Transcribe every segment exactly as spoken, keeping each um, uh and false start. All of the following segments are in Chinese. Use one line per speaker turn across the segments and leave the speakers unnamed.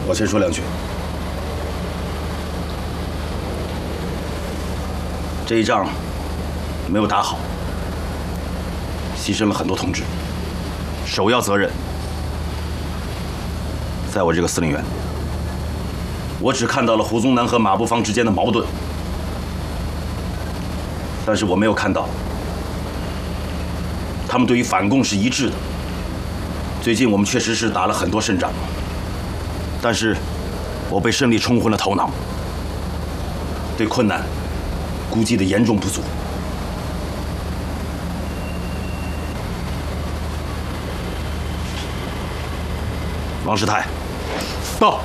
我先说两句。这一仗没有打好，牺牲了很多同志，首要责任在我这个司令员。我只看到了胡宗南和马步芳之间的矛盾，但是我没有看到他们对于反共是一致的。最近我们确实是打了很多胜仗，但是我被胜利冲昏了头脑，对困难估计的严重不足。王世泰，
到。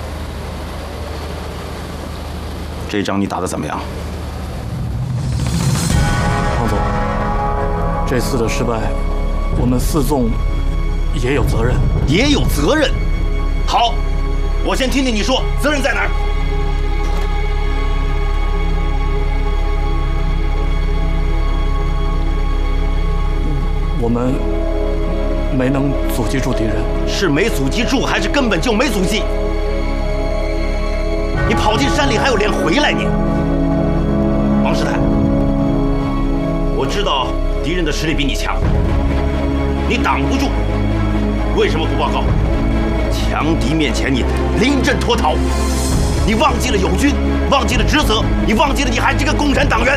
这一仗你打得怎么样？
王总，这次的失败，我们四纵也有责任。
也有责任？好，我先听听你说，责任在哪儿？
我们没能阻击住敌人。
是没阻击住，还是根本就没阻击？你跑进山里还有脸回来你？王世泰，我知道敌人的实力比你强，你挡不住，为什么不报告？强敌面前你临阵脱逃，你忘记了友军，忘记了职责，你忘记了你还是个共产党员。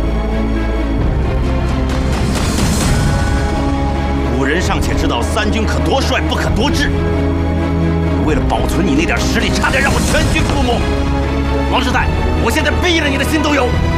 古人尚且知道三军可夺帅，不可夺志。为了保存你那点实力，差点让我全军覆没。王世泰，我现在毙了你的心都有。